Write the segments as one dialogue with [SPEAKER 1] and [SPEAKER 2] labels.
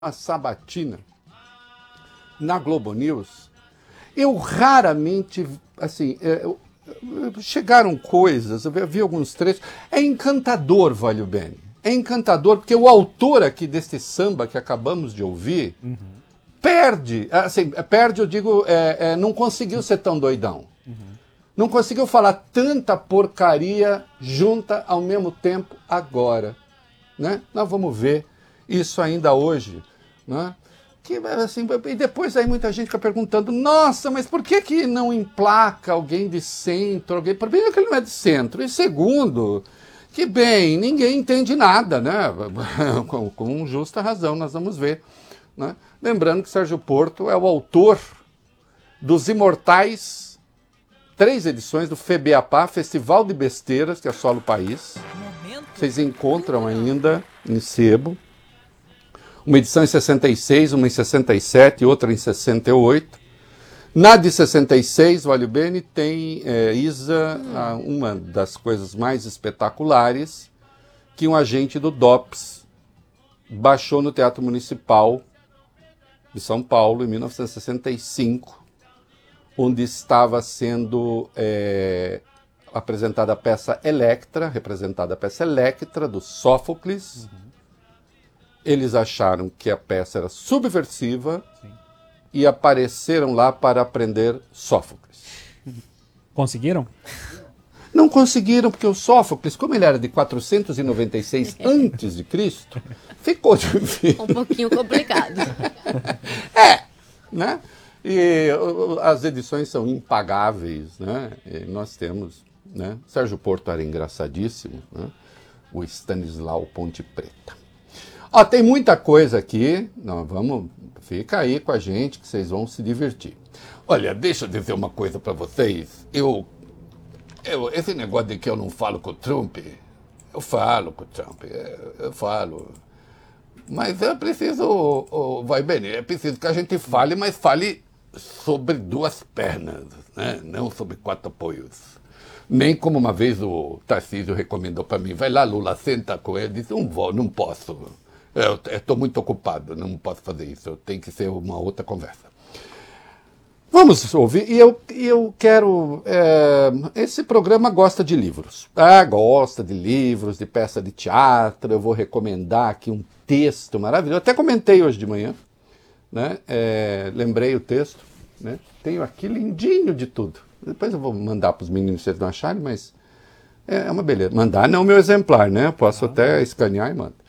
[SPEAKER 1] uma sabatina na Globo News, eu raramente, assim, chegaram coisas, eu vi alguns trechos, é encantador, Valho Bene, é encantador, porque o autor aqui desse samba que acabamos de ouvir, perde, eu digo, não conseguiu ser tão doidão. Não conseguiu falar tanta porcaria junta ao mesmo tempo agora. Né? Nós vamos ver isso ainda hoje. Né? Que, assim, e depois aí muita gente fica perguntando, nossa, mas por que não emplaca alguém de centro? Primeiro que ele não é de centro. E segundo, que bem, ninguém entende nada, né? com justa razão, nós vamos ver. Né? Lembrando que Sérgio Porto é o autor dos Imortais, 3 edições do FEBEAPA, Festival de Besteiras, que assola o país. Vocês encontram ainda em sebo. Uma edição em 66, uma em 67 e outra em 68. Na de 66, Valho Bene, tem, Isa, uma das coisas mais espetaculares, que um agente do DOPS baixou no Teatro Municipal de São Paulo, em 1965, onde estava sendo apresentada a peça Electra, representada a peça Electra, do Sófocles. Eles acharam que a peça era subversiva. Sim. E apareceram lá para aprender Sófocles.
[SPEAKER 2] Conseguiram?
[SPEAKER 1] Não conseguiram, porque o Sófocles, como ele era de 496 a.C., ficou difícil.
[SPEAKER 3] Um pouquinho complicado.
[SPEAKER 1] Né? E as edições são impagáveis, né? E nós temos, né? Sérgio Porto era engraçadíssimo, né? O Stanislau Ponte Preta. Ó, tem muita coisa aqui, fica aí com a gente que vocês vão se divertir. Olha, deixa eu dizer uma coisa para vocês, esse negócio de que eu não falo com o Trump, eu falo com o Trump, eu falo, mas é preciso, vai bem, é preciso que a gente fale, mas fale sobre 2 pernas, né? Não sobre 4 apoios. Nem como uma vez o Tarcísio recomendou para mim, vai lá Lula, senta com ele, disse, não posso. Eu estou muito ocupado, não posso fazer isso, tem que ser uma outra conversa. Vamos ouvir, e eu quero... esse programa gosta de livros. Gosta de livros, de peça de teatro, eu vou recomendar aqui um texto maravilhoso. Eu até comentei hoje de manhã, né? Lembrei o texto, né? Tenho aqui lindinho de tudo. Depois eu vou mandar para os meninos se eles não acharem, mas é uma beleza. Mandar não o meu exemplar, né? Eu posso até escanear e mando.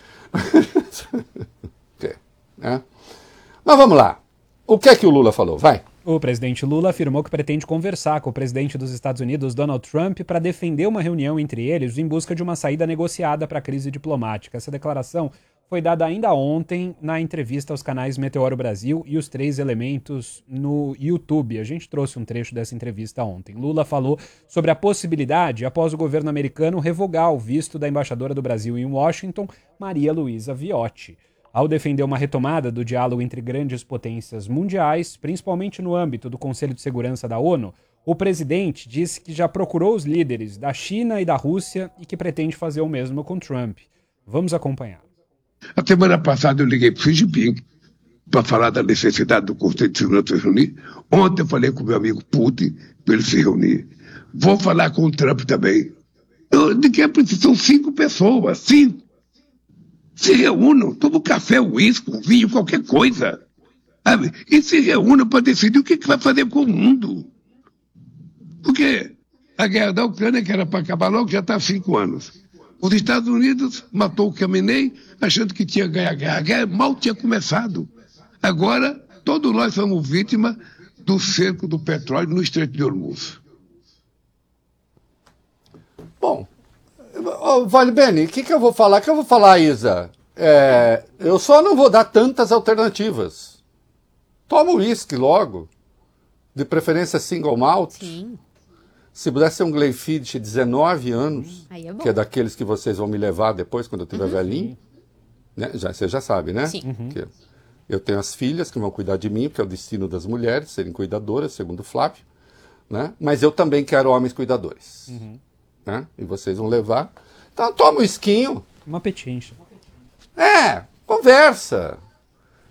[SPEAKER 1] Né? Mas vamos lá. O que é que o Lula falou? Vai.
[SPEAKER 2] O presidente Lula afirmou que pretende conversar com o presidente dos Estados Unidos, Donald Trump, para defender uma reunião entre eles em busca de uma saída negociada para a crise diplomática. Essa declaração foi dada ainda ontem na entrevista aos canais Meteoro Brasil e Os Três Elementos no YouTube. A gente trouxe um trecho dessa entrevista ontem. Lula falou sobre a possibilidade, após o governo americano, revogar o visto da embaixadora do Brasil em Washington, Maria Luísa Viotti. Ao defender uma retomada do diálogo entre grandes potências mundiais, principalmente no âmbito do Conselho de Segurança da ONU, o presidente disse que já procurou os líderes da China e da Rússia e que pretende fazer o mesmo com Trump. Vamos acompanhar.
[SPEAKER 4] A semana passada eu liguei para o Xi Jinping para falar da necessidade do Conselho de Segurança se reunir. Ontem eu falei com o meu amigo Putin para ele se reunir. Vou falar com o Trump também. De que é preciso? São 5 pessoas, 5. Se reúnam, tomam café, uísque, vinho, qualquer coisa. Sabe? E se reúnam para decidir o que vai fazer com o mundo. Porque a guerra da Ucrânia, que era para acabar logo, já está há 5 anos. Os Estados Unidos matou o Khamenei achando que tinha ganho a guerra. A guerra mal tinha começado. Agora, todos nós somos vítimas do cerco do petróleo no Estreito de Hormuz.
[SPEAKER 1] Bom, Valho Bene, o que eu vou falar? O que eu vou falar, Isa? Eu só não vou dar tantas alternativas. Toma o uísque logo. De preferência single malt.
[SPEAKER 3] Sim.
[SPEAKER 1] Se pudesse ser um Glenfiddich de 19 anos, que é daqueles que vocês vão me levar depois, quando eu estiver velhinho. Né? Você já sabe, né?
[SPEAKER 3] Sim.
[SPEAKER 1] Que eu tenho as filhas que vão cuidar de mim, porque é o destino das mulheres, serem cuidadoras, segundo o Flávio. Né? Mas eu também quero homens cuidadores. Né? E vocês vão levar. Então toma o esquinho.
[SPEAKER 2] Uma petincha.
[SPEAKER 1] Conversa.